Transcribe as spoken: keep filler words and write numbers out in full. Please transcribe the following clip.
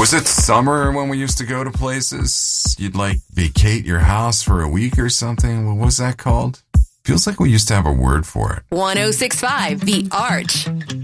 Was it summer when we used to go to places? You'd like vacate your house for a week or something? What was that called? Feels like we used to have a word for it. one oh six point five The Arch.